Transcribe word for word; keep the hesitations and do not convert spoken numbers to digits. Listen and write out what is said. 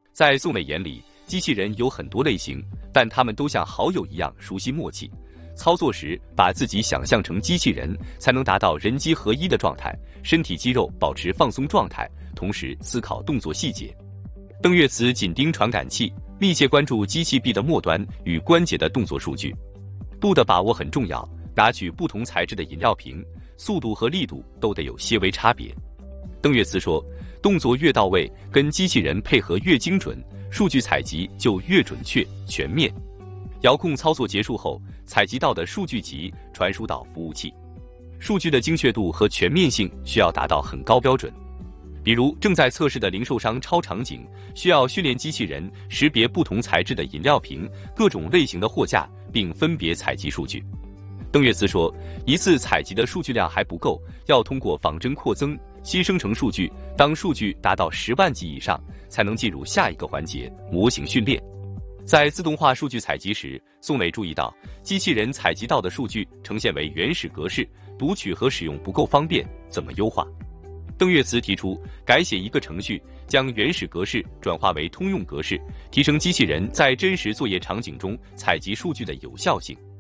在宋磊眼里，机器人有很多类型，但他们都像好友一样熟悉默契。操作时把自己想象成机器人，才能达到人机合一的状态，身体肌肉保持放松状态，同时思考动作细节。邓岳慈紧盯传感器，密切关注机器臂的末端与关节的动作数据。度的把握很重要，拿取不同材质的饮料瓶，速度和力度都得有些微差别。邓岳慈说，动作越到位，跟机器人配合越精准，数据采集就越准确全面。遥控操作结束后，采集到的数据集传输到服务器，数据的精确度和全面性需要达到很高标准。比如正在测试的零售商超场景，需要训练机器人识别不同材质的饮料瓶、各种类型的货架，并分别采集数据。邓岳慈说，一次采集的数据量还不够，要通过仿真扩增，新生成数据，当数据达到十万级以上，才能进入下一个环节模型训练。在自动化数据采集时，宋磊注意到机器人采集到的数据呈现为原始格式，读取和使用不够方便，怎么优化？邓岳慈提出改写一个程序，将原始格式转化为通用格式，提升机器人在真实作业场景中采集数据的有效性。